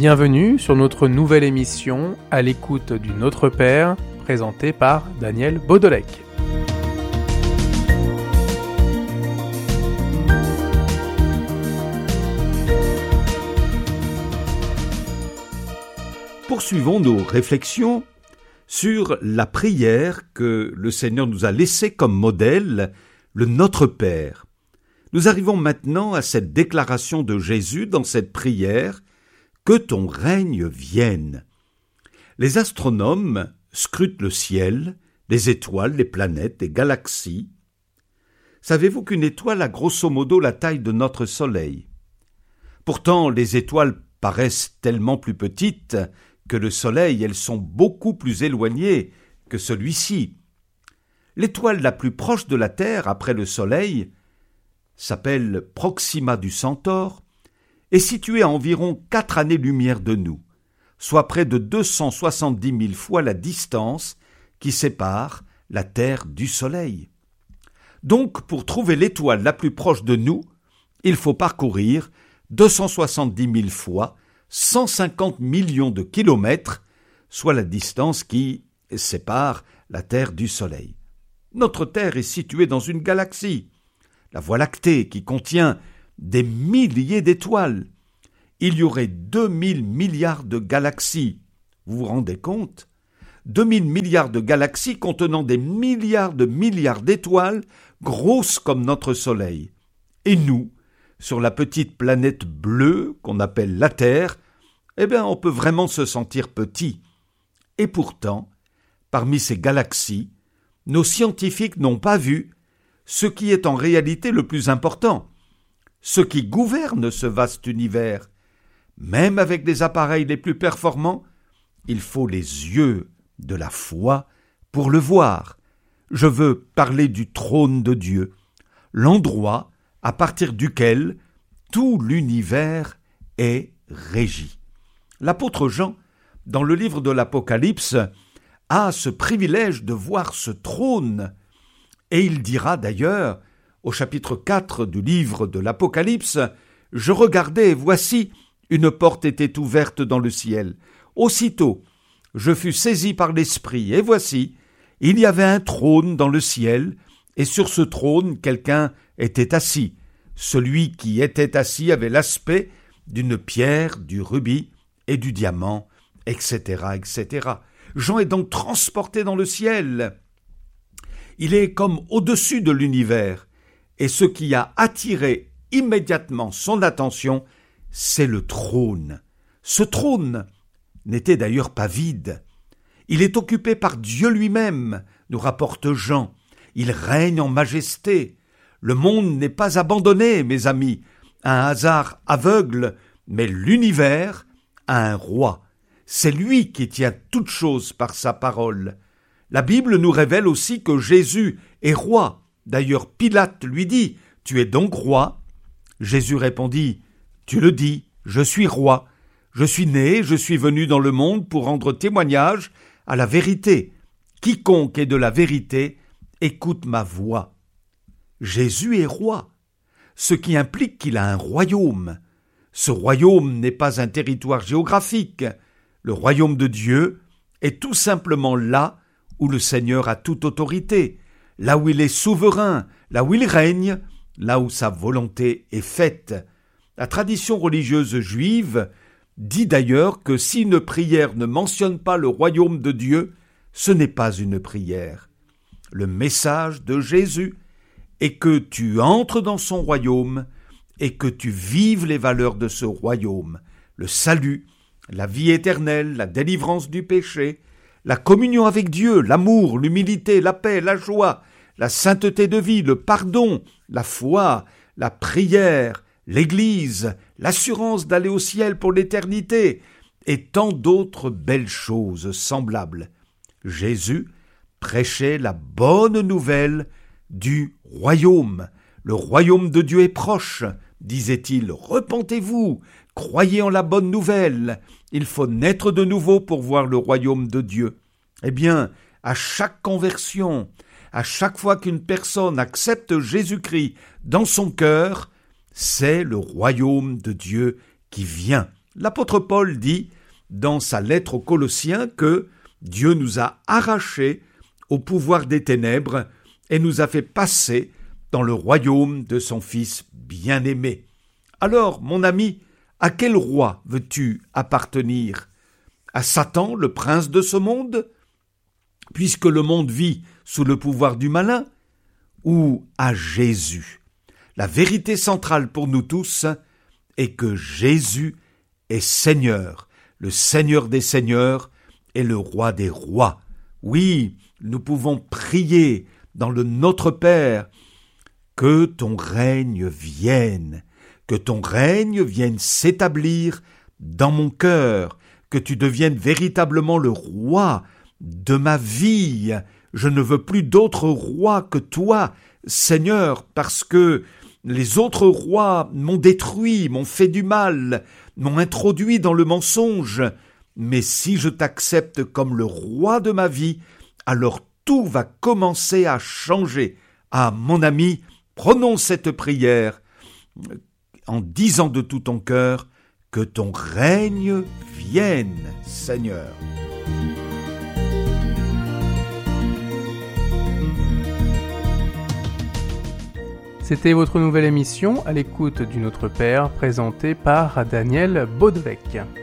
Bienvenue sur notre nouvelle émission À l'écoute du Notre Père, présentée par Daniel Baudelec. Poursuivons nos réflexions sur la prière que le Seigneur nous a laissée comme modèle, le Notre Père. Nous arrivons maintenant à cette déclaration de Jésus dans cette prière, « Que ton règne vienne ». Les astronomes scrutent le ciel, les étoiles, les planètes, les galaxies. Savez-vous qu'une étoile a grosso modo la taille de notre Soleil? Pourtant, les étoiles paraissent tellement plus petites que le Soleil, elles sont beaucoup plus éloignées que celui-ci. L'étoile la plus proche de la Terre, après le Soleil, s'appelle Proxima du Centaure, est située à environ 4 années-lumière de nous, soit près de 270 000 fois la distance qui sépare la Terre du Soleil. Donc, pour trouver l'étoile la plus proche de nous, il faut parcourir 270 000 fois 150 millions de kilomètres, soit la distance qui sépare la Terre du Soleil. Notre Terre est située dans une galaxie, la Voie lactée, qui contient des milliers d'étoiles. Il y aurait 2000 milliards de galaxies. Vous vous rendez compte? 2000 milliards de galaxies contenant des milliards d'étoiles, grosses comme notre Soleil. Et nous, sur la petite planète bleue qu'on appelle la Terre, on peut vraiment se sentir petit. Et pourtant, parmi ces galaxies, nos scientifiques n'ont pas vu ce qui est en réalité le plus important, ce qui gouverne ce vaste univers. Même avec les appareils les plus performants, il faut les yeux de la foi pour le voir. Je veux parler du trône de Dieu, l'endroit à partir duquel tout l'univers est régi. L'apôtre Jean, dans le livre de l'Apocalypse, a ce privilège de voir ce trône. Et il dira d'ailleurs, au chapitre 4 du livre de l'Apocalypse, « Je regardais, et voici, une porte était ouverte dans le ciel. Aussitôt, je fus saisi par l'Esprit, et voici, il y avait un trône dans le ciel, et sur ce trône, quelqu'un était assis. Celui qui était assis avait l'aspect d'une pierre, du rubis et du diamant, etc., etc. » Jean est donc transporté dans le ciel. Il est comme au-dessus de l'univers, et ce qui a attiré immédiatement son attention, c'est le trône. Ce trône n'était d'ailleurs pas vide. Il est occupé par Dieu lui-même, nous rapporte Jean. Il règne en majesté. Le monde n'est pas abandonné, mes amis, à un hasard aveugle, mais l'univers a un roi. C'est lui qui tient toutes choses par sa parole. La Bible nous révèle aussi que Jésus est roi. D'ailleurs, Pilate lui dit « Tu es donc roi ?» Jésus répondit « Tu le dis, je suis roi. Je suis né, je suis venu dans le monde pour rendre témoignage à la vérité. Quiconque est de la vérité, écoute ma voix. » Jésus est roi, ce qui implique qu'il a un royaume. Ce royaume n'est pas un territoire géographique. Le royaume de Dieu est tout simplement là où le Seigneur a toute autorité, là où il est souverain, là où il règne, là où sa volonté est faite. La tradition religieuse juive dit d'ailleurs que si une prière ne mentionne pas le royaume de Dieu, ce n'est pas une prière. Le message de Jésus est que tu entres dans son royaume et que tu vives les valeurs de ce royaume, le salut, la vie éternelle, la délivrance du péché, la communion avec Dieu, l'amour, l'humilité, la paix, la joie, la sainteté de vie, le pardon, la foi, la prière, l'Église, l'assurance d'aller au ciel pour l'éternité, et tant d'autres belles choses semblables. Jésus prêchait la bonne nouvelle du royaume. Le royaume de Dieu est proche, disait-il. Repentez-vous, croyez en la bonne nouvelle. Il faut naître de nouveau pour voir le royaume de Dieu. Eh bien, à chaque conversion, à chaque fois qu'une personne accepte Jésus-Christ dans son cœur, c'est le royaume de Dieu qui vient. L'apôtre Paul dit dans sa lettre aux Colossiens que Dieu nous a arrachés au pouvoir des ténèbres et nous a fait passer dans le royaume de son Fils bien-aimé. Alors, mon ami, à quel roi veux-tu appartenir? À Satan, le prince de ce monde, puisque le monde vit sous le pouvoir du malin, ou à Jésus? La vérité centrale pour nous tous est que Jésus est Seigneur, le Seigneur des Seigneurs et le Roi des Rois. Oui, nous pouvons prier dans le Notre Père, que ton règne vienne s'établir dans mon cœur, que tu deviennes véritablement le roi de ma vie. Je ne veux plus d'autre roi que toi, Seigneur, parce que les autres rois m'ont détruit, m'ont fait du mal, m'ont introduit dans le mensonge. Mais si je t'accepte comme le roi de ma vie, alors tout va commencer à changer. Ah, mon ami, prononce cette prière en disant de tout ton cœur que ton règne vienne, Seigneur. C'était votre nouvelle émission à l'écoute du Notre Père, présentée par Daniel Baudelec.